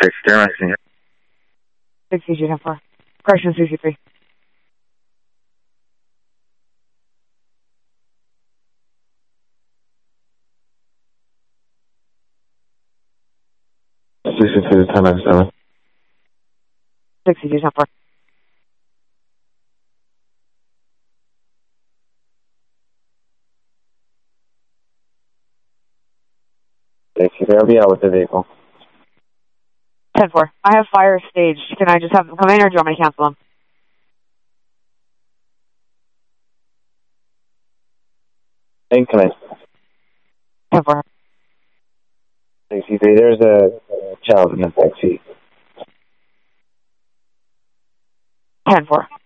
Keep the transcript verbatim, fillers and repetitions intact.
Taxi Terminal. six C G ten four. Correction sixty-three. sixty-two to ten ninety-seven. six C G ten four. Taxi, they'll be out with the vehicle. ten four. I have fire staged. Can I just have them come in, or do you want me to cancel them? Hey, come in. ten four. Taxi three, there's a, a child in the back seat. ten four.